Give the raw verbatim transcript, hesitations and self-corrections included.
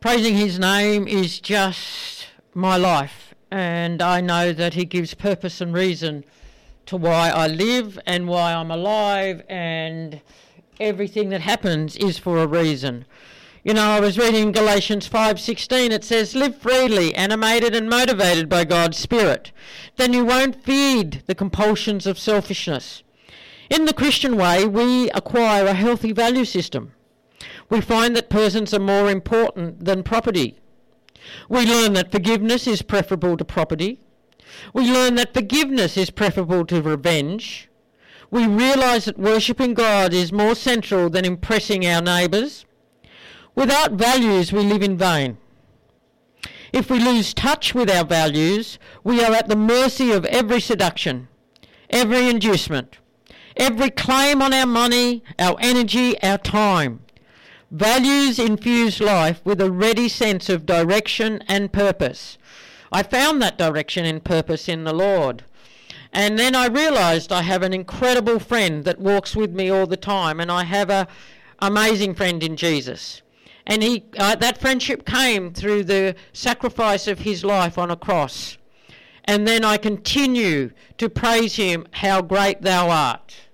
Praising his name is just my life, and I know that he gives purpose and reason to why I live and why I'm alive, and everything that happens is for a reason. You know, I was reading Galatians five sixteen. It says, live freely, animated and motivated by God's Spirit. Then you won't feed the compulsions of selfishness. In the Christian way, we acquire a healthy value system. We find that persons are more important than property. We learn that forgiveness is preferable to property. We learn that forgiveness is preferable to revenge. We realise that worshipping God is more central than impressing our neighbours. Without values, we live in vain. If we lose touch with our values, we are at the mercy of every seduction, every inducement, every claim on our money, our energy, our time. Values infuse life with a ready sense of direction and purpose. I found that direction and purpose in the Lord. And then I realised I have an incredible friend that walks with me all the time, and I have an amazing friend in Jesus. And he, uh, that friendship came through the sacrifice of his life on a cross. And then I continue to praise him, how great thou art.